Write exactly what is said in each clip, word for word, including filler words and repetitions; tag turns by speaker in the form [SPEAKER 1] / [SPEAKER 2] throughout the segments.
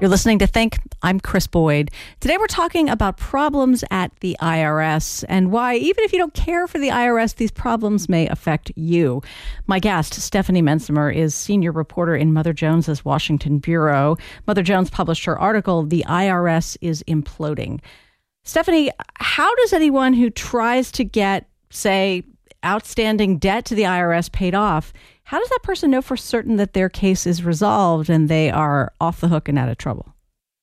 [SPEAKER 1] You're listening to Think. I'm Chris Boyd. Today we're talking about problems at the I R S and why, even if you don't care for the I R S, these problems may affect you. My guest, Stephanie Mensimer, is senior reporter in Mother Jones's Washington bureau. Mother Jones published her article, "The I R S is Imploding." Stephanie, how does anyone who tries to get, say, outstanding debt to the I R S paid off, how does that person know for certain that their case is resolved and they are off the hook and out of trouble?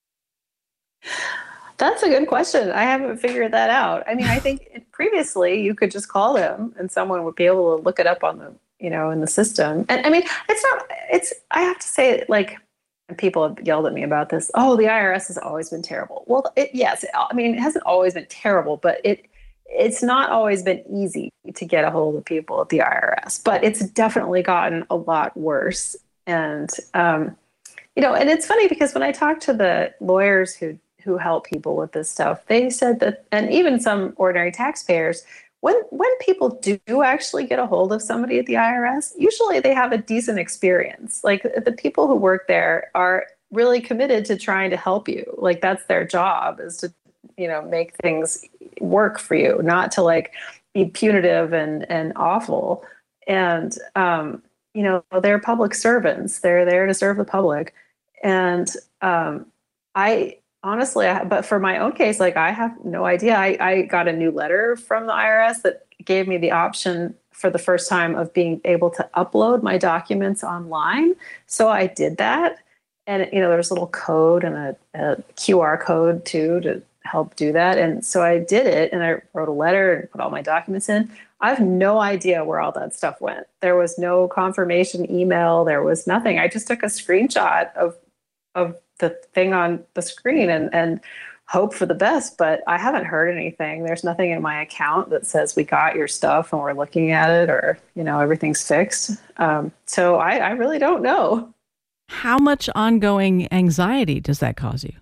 [SPEAKER 2] That's a good question. I haven't figured that out. I mean, I think previously you could just call them and someone would be able to look it up on the, you know, in the system. And I mean, it's not, it's, I have to say, like, and people have yelled at me about this. Oh, the I R S has always been terrible. Well, it, yes, I mean, it hasn't always been terrible, but it, it's not always been easy to get a hold of people at the I R S, but it's definitely gotten a lot worse. And, um, you know, and it's funny because when I talk to the lawyers who, who help people with this stuff, they said that, and even some ordinary taxpayers, when, when people do actually get a hold of somebody at the I R S, usually they have a decent experience. Like, the people who work there are really committed to trying to help you. Like, that's their job, is to, you know, make things work for you, not to like be punitive and, and awful. And, um, you know, they're public servants. They're there to serve the public. And, um, I honestly, I, but for my own case, like, I have no idea. I, I got a new letter from the I R S that gave me the option for the first time of being able to upload my documents online. So I did that. And, you know, there's a little code and a, a Q R code too, to help do that. And so I did it, and I wrote a letter and put all my documents in. I have no idea where all that stuff went. There was no confirmation email. There was nothing. I just took a screenshot of, of the thing on the screen and, and hope for the best, but I haven't heard anything. There's nothing in my account that says we got your stuff and we're looking at it, or, you know, everything's fixed. Um, so I, I really don't know.
[SPEAKER 1] How much ongoing anxiety does that cause you?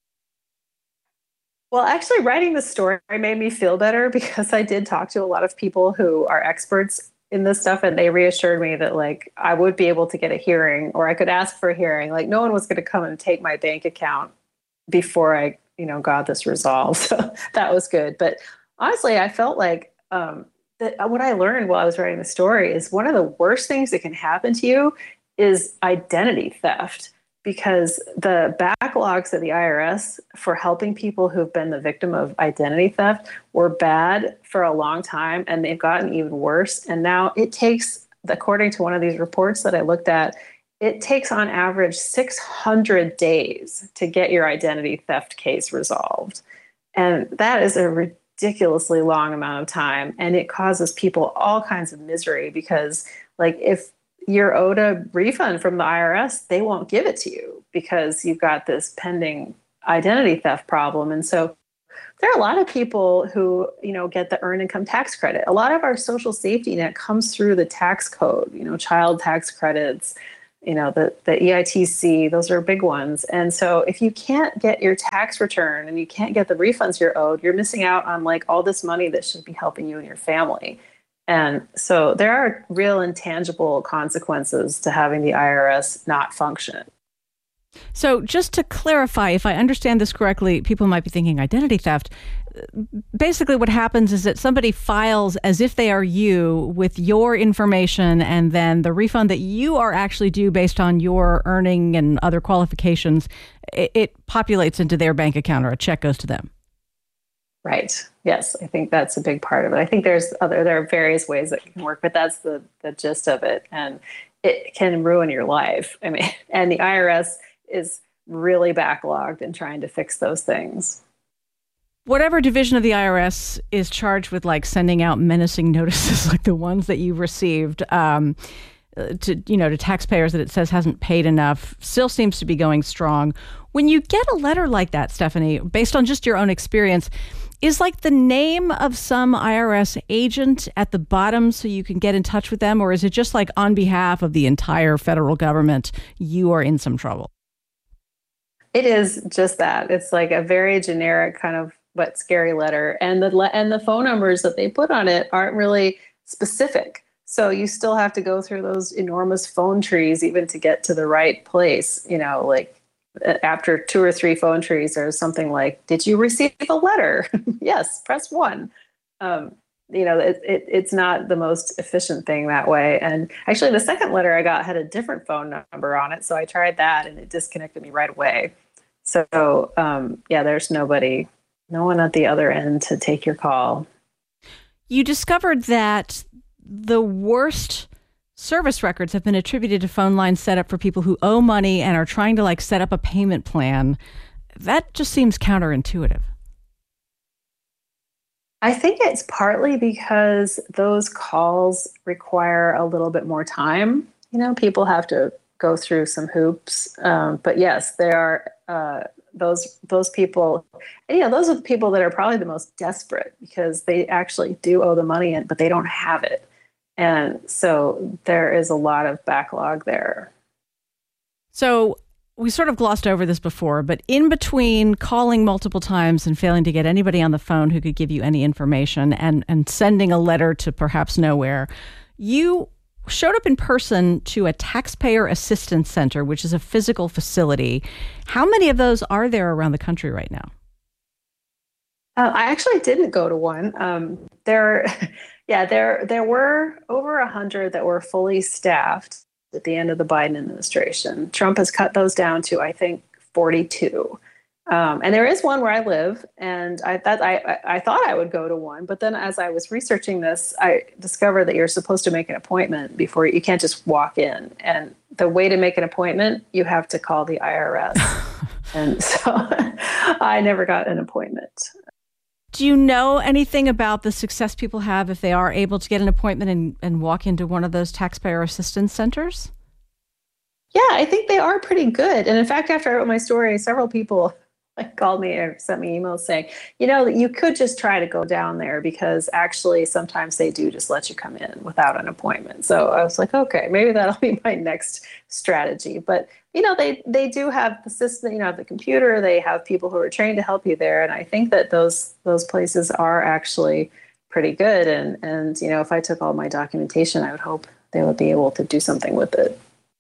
[SPEAKER 2] Well, actually, writing the story made me feel better, because I did talk to a lot of people who are experts in this stuff, and they reassured me that, like, I would be able to get a hearing, or I could ask for a hearing. Like, no one was going to come and take my bank account before I, you know, got this resolved. So that was good. But honestly, I felt like um, that what I learned while I was writing the story is one of the worst things that can happen to you is identity theft. Because the backlogs at the I R S for helping people who've been the victim of identity theft were bad for a long time, and they've gotten even worse. And now it takes, according to one of these reports that I looked at, it takes on average six hundred days to get your identity theft case resolved. And that is a ridiculously long amount of time. And it causes people all kinds of misery, because, like, if you're owed a refund from the I R S, they won't give it to you because you've got this pending identity theft problem. And so there are a lot of people who, you know, get the earned income tax credit. A lot of our social safety net comes through the tax code, you know, child tax credits, you know, the, the E I T C, those are big ones. And so if you can't get your tax return and you can't get the refunds you're owed, you're missing out on, like, all this money that should be helping you and your family. And so there are real intangible consequences to having the I R S not function.
[SPEAKER 1] So just to clarify, if I understand this correctly, people might be thinking identity theft. Basically what happens is that somebody files as if they are you with your information, and then the refund that you are actually due based on your earning and other qualifications, it, it populates into their bank account, or a check goes to them.
[SPEAKER 2] Right. Yes, I think that's a big part of it. I think there's other, there are various ways that can work, but that's the, the gist of it. And it can ruin your life. I mean, and the I R S is really backlogged in trying to fix those things.
[SPEAKER 1] Whatever division of the I R S is charged with, like, sending out menacing notices like the ones that you've received um, to, you know, to taxpayers that it says hasn't paid enough, still seems to be going strong. When you get a letter like that, Stephanie, based on just your own experience, is, like, the name of some I R S agent at the bottom so you can get in touch with them? Or is it just like, on behalf of the entire federal government, you are in some trouble?
[SPEAKER 2] It is just that. It's like a very generic kind of but scary letter. And the le- and the phone numbers that they put on it aren't really specific. So you still have to go through those enormous phone trees even to get to the right place. You know, like, after two or three phone trees, there's something like, did you receive a letter? Yes, press one. Um, you know, it, it, it's not the most efficient thing that way. And actually, the second letter I got had a different phone number on it. So I tried that and it disconnected me right away. So, um, yeah, there's nobody, no one at the other end to take your call.
[SPEAKER 1] You discovered that the worst service records have been attributed to phone lines set up for people who owe money and are trying to like set up a payment plan. That just seems counterintuitive.
[SPEAKER 2] I think it's partly because those calls require a little bit more time. You know, people have to go through some hoops. Um, but yes, there are uh, those those people. And, you know, those are the people that are probably the most desperate because they actually do owe the money in, but they don't have it. And so there is a lot of backlog there.
[SPEAKER 1] So we sort of glossed over this before, but in between calling multiple times and failing to get anybody on the phone who could give you any information and, and sending a letter to perhaps nowhere, you showed up in person to a taxpayer assistance center, which is a physical facility. How many of those are there around the country right now?
[SPEAKER 2] Uh, I actually didn't go to one. Um, there, yeah, there there were over a hundred that were fully staffed at the end of the Biden administration. Trump has cut those down to, I think, forty-two. Um, and there is one where I live, and I, that, I, I thought I would go to one. But then as I was researching this, I discovered that you're supposed to make an appointment before you can't just walk in. And the way to make an appointment, you have to call the I R S. And so I never got an appointment.
[SPEAKER 1] Do you know anything about the success people have if they are able to get an appointment and, and walk into one of those taxpayer assistance centers?
[SPEAKER 2] Yeah, I think they are pretty good. And in fact, after I wrote my story, several people like called me or sent me emails saying, you know, you could just try to go down there because actually sometimes they do just let you come in without an appointment. So I was like, okay, maybe that'll be my next strategy. But, you know, they, they do have the system, you know, the computer, they have people who are trained to help you there. And I think that those those places are actually pretty good. And, and, you know, if I took all my documentation, I would hope they would be able to do something with it.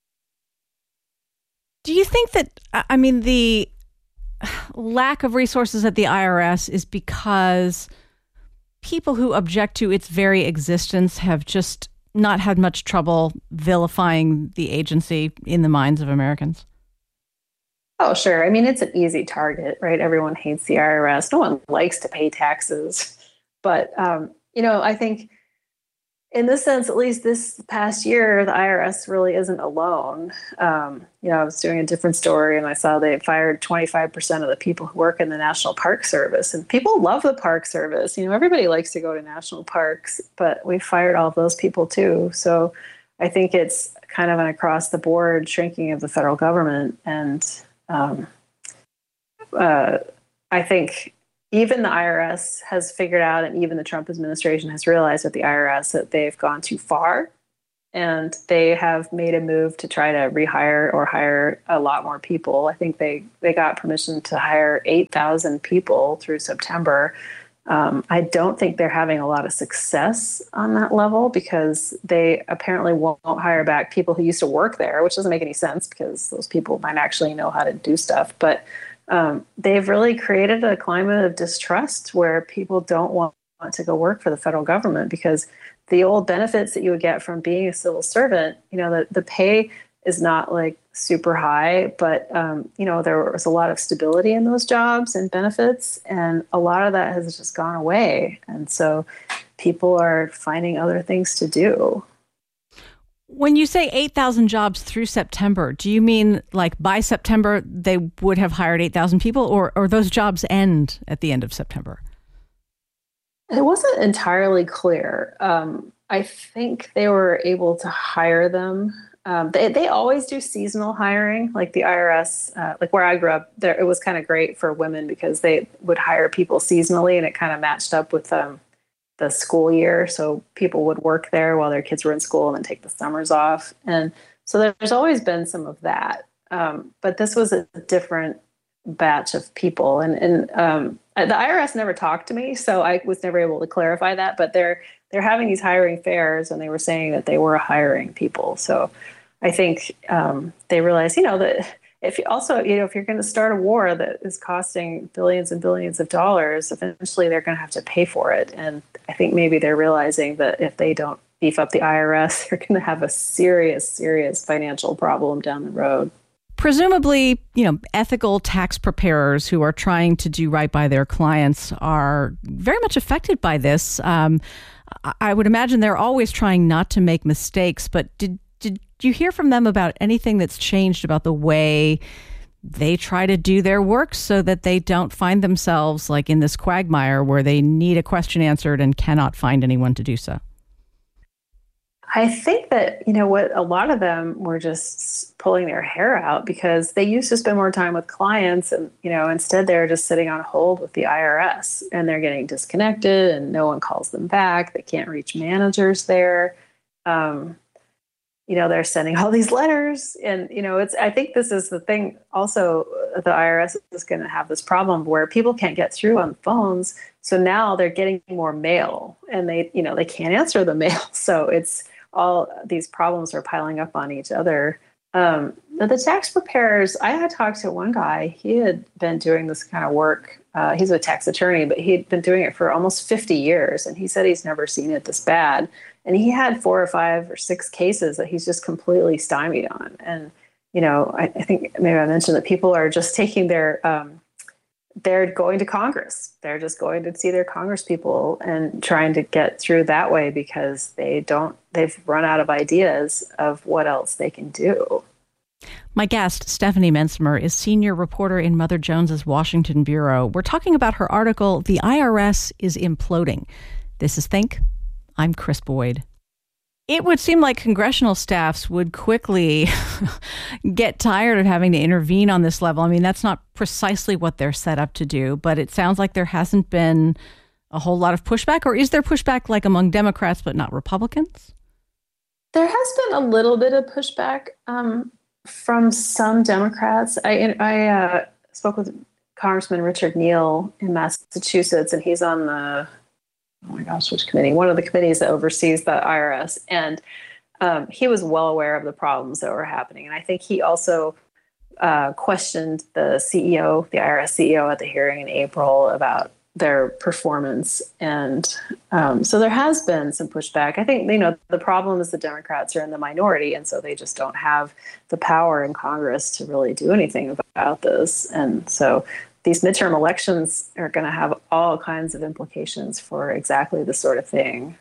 [SPEAKER 1] Do you think that, I mean, the lack of resources at the I R S is because people who object to its very existence have just not had much trouble vilifying the agency in the minds of Americans?
[SPEAKER 2] Oh, sure. I mean, it's an easy target, right? Everyone hates the I R S. No one likes to pay taxes. But, um, you know, I think in this sense, at least this past year, the I R S really isn't alone. Um, you know, I was doing a different story and I saw they fired twenty-five percent of the people who work in the National Park Service. And people love the Park Service. You know, everybody likes to go to national parks, but we fired all of those people too. So I think it's kind of an across the board shrinking of the federal government. And um, uh, I think even the I R S has figured out, and even the Trump administration has realized at the I R S that they've gone too far, and they have made a move to try to rehire or hire a lot more people. I think they, they got permission to hire eight thousand people through September. Um, I don't think they're having a lot of success on that level because they apparently won't hire back people who used to work there, which doesn't make any sense because those people might actually know how to do stuff. But Um, they've really created a climate of distrust where people don't want, want to go work for the federal government because the old benefits that you would get from being a civil servant, you know, the, the pay is not like super high, but, um, you know, there was a lot of stability in those jobs and benefits, and a lot of that has just gone away. And so people are finding other things to do.
[SPEAKER 1] When you say eight thousand jobs through September, do you mean like by September they would have hired eight thousand people, or, or those jobs end at the end of September?
[SPEAKER 2] It wasn't entirely clear. Um, I think they were able to hire them. Um, they, they always do seasonal hiring, like the I R S, uh, like where I grew up, there, it was kind of great for women because they would hire people seasonally, and it kind of matched up with um, the school year. So people would work there while their kids were in school and then take the summers off. And so there's always been some of that. Um, but this was a different batch of people. And, and um, the I R S never talked to me, so I was never able to clarify that. But they're they're having these hiring fairs, and they were saying that they were hiring people. So I think um, they realized, you know, that if you also, you know, if you're going to start a war that is costing billions and billions of dollars, eventually they're going to have to pay for it. And I think maybe they're realizing that if they don't beef up the I R S, they're going to have a serious, serious financial problem down the road.
[SPEAKER 1] Presumably, you know, ethical tax preparers who are trying to do right by their clients are very much affected by this. Um, I would imagine they're always trying not to make mistakes, but did did you hear from them about anything that's changed about the way they try to do their work so that they don't find themselves like in this quagmire where they need a question answered and cannot find anyone to do so?
[SPEAKER 2] I think that, you know what, a lot of them were just pulling their hair out because they used to spend more time with clients and, you know, instead they're just sitting on hold with the I R S and they're getting disconnected and no one calls them back. They can't reach managers there. Um, you know, they're sending all these letters and, you know, it's, I think this is the thing also, the I R S is going to have this problem where people can't get through on phones. So now they're getting more mail and they, you know, they can't answer the mail. So it's, all these problems are piling up on each other. Um, the tax preparers, I had talked to one guy, he had been doing this kind of work. Uh, he's a tax attorney, but he'd been doing it for almost fifty years. And he said he's never seen it this bad. And he had four or five or six cases that he's just completely stymied on. And, you know, I, I think maybe I mentioned that people are just taking their, um, they're going to Congress. They're just going to see their Congress people and trying to get through that way because they don't, they've run out of ideas of what else they can do.
[SPEAKER 1] My guest, Stephanie Mensmer, is senior reporter in Mother Jones's Washington bureau. We're talking about her article, "The I R S is Imploding." This is Think. I'm Chris Boyd. It would seem like congressional staffs would quickly get tired of having to intervene on this level. I mean, that's not precisely what they're set up to do, but it sounds like there hasn't been a whole lot of pushback. Or is there pushback like among Democrats but not Republicans?
[SPEAKER 2] There has been a little bit of pushback um, from some Democrats. I, I uh, spoke with Congressman Richard Neal in Massachusetts, and he's on the oh my gosh, which committee? One of the committees that oversees the I R S. And um, he was well aware of the problems that were happening. And I think he also uh, questioned the C E O, the I R S C E O at the hearing in April about their performance. And um, so there has been some pushback. I think, you know, the problem is the Democrats are in the minority. And so they just don't have the power in Congress to really do anything about this. And so these midterm elections are going to have all kinds of implications for exactly this sort of thing.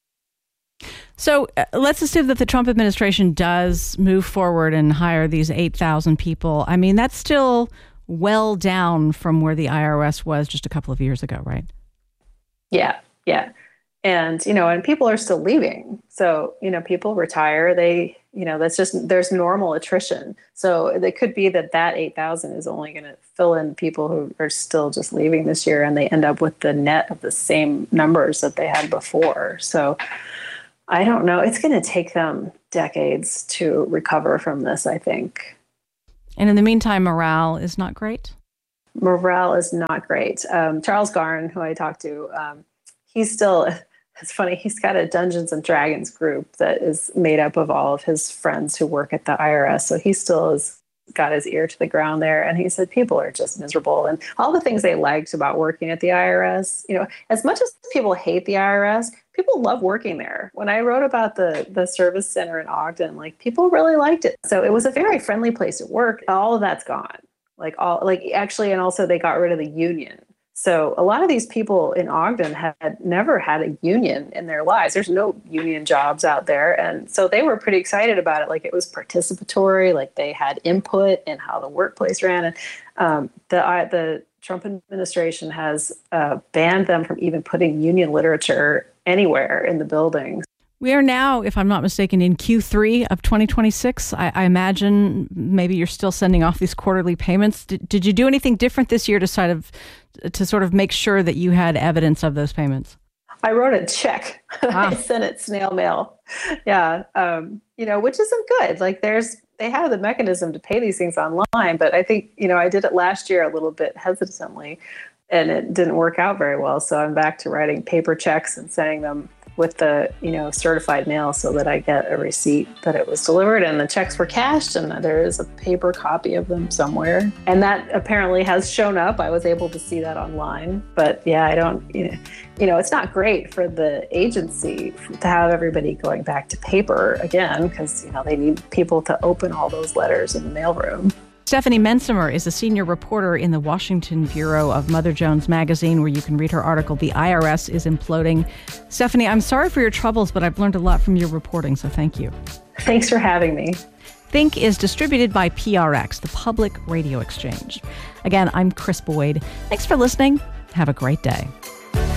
[SPEAKER 1] So uh, let's assume that the Trump administration does move forward and hire these eight thousand people. I mean, that's still well down from where the I R S was just a couple of years ago, right?
[SPEAKER 2] Yeah, yeah. And, you know, and people are still leaving. So, you know, people retire, they, you know, that's just, there's normal attrition. So it could be that that eight thousand is only going to fill in people who are still just leaving this year and they end up with the net of the same numbers that they had before. So I don't know. It's going to take them decades to recover from this, I think.
[SPEAKER 1] And in the meantime, morale is not great?
[SPEAKER 2] Morale is not great. Um, Charles Garn, who I talked to, um, he's still... It's funny, he's got a Dungeons and Dragons group that is made up of all of his friends who work at the I R S. So he still has got his ear to the ground there. And he said people are just miserable. And all the things they liked about working at the I R S, you know, as much as people hate the I R S, people love working there. When I wrote about the, the service center in Ogden, like people really liked it. So it was a very friendly place to work. All of that's gone. Like all, like actually, and also they got rid of the union. So a lot of these people in Ogden had never had a union in their lives. There's no union jobs out there. And so they were pretty excited about it. Like it was participatory, like they had input in how the workplace ran. And um, the, I, the Trump administration has uh, banned them from even putting union literature anywhere in the buildings.
[SPEAKER 1] We are now, if I'm not mistaken, in Q three of twenty twenty-six. I, I imagine maybe you're still sending off these quarterly payments. Did, did you do anything different this year to sort of to sort of make sure that you had evidence of those payments?
[SPEAKER 2] I wrote a check.
[SPEAKER 1] Ah.
[SPEAKER 2] I sent it snail mail. Yeah, um, you know, which isn't good. Like there's they have the mechanism to pay these things online, but I think you know I did it last year a little bit hesitantly, and it didn't work out very well. So I'm back to writing paper checks and sending them with the, you know, certified mail so that I get a receipt that it was delivered and the checks were cashed and there is a paper copy of them somewhere. And that apparently has shown up. I was able to see that online. But yeah, I don't, you know, you know, it's not great for the agency to have everybody going back to paper again because, you know, they need people to open all those letters in the mailroom.
[SPEAKER 1] Stephanie Mensimer is a senior reporter in the Washington Bureau of Mother Jones Magazine, where you can read her article, The I R S is Imploding. Stephanie, I'm sorry for your troubles, but I've learned a lot from your reporting, so thank you.
[SPEAKER 2] Thanks for having me.
[SPEAKER 1] Think is distributed by P R X, the Public Radio Exchange. Again, I'm Kris Boyd. Thanks for listening. Have a great day.